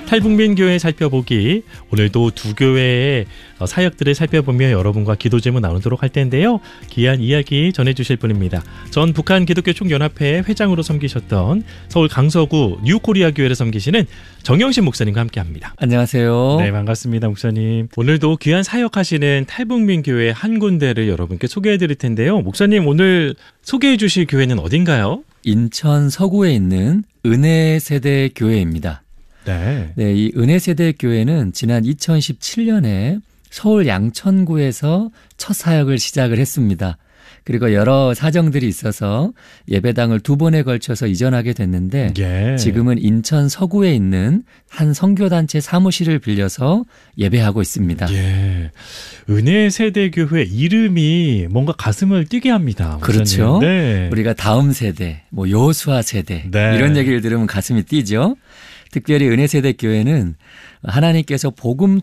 탈북민 교회 살펴보기, 오늘도 두 교회의 사역들을 살펴보며 여러분과 기도 제목 나누도록 할 텐데요. 귀한 이야기 전해주실 분입니다. 전 북한 기독교 총연합회 회장으로 섬기셨던 서울 강서구 뉴코리아 교회를 섬기시는 정영신 목사님과 함께합니다. 안녕하세요. 네, 반갑습니다, 목사님. 오늘도 귀한 사역하시는 탈북민 교회 한 군데를 여러분께 소개해드릴 텐데요. 목사님, 오늘 소개해주실 교회는 어딘가요? 인천 서구에 있는 은혜세대 교회입니다. 네. 네, 이 은혜세대 교회는 지난 2017년에 서울 양천구에서 첫 사역을 시작을 했습니다. 그리고 여러 사정들이 있어서 예배당을 2번에 걸쳐서 이전하게 됐는데 예. 지금은 인천 서구에 있는 한 선교단체 사무실을 빌려서 예배하고 있습니다. 예. 은혜세대교회 이름이 뭔가 가슴을 뛰게 합니다. 그렇죠. 네. 우리가 다음 세대, 여호수아 세대 네. 이런 얘기를 들으면 가슴이 뛰죠. 특별히 은혜세대 교회는 하나님께서 복음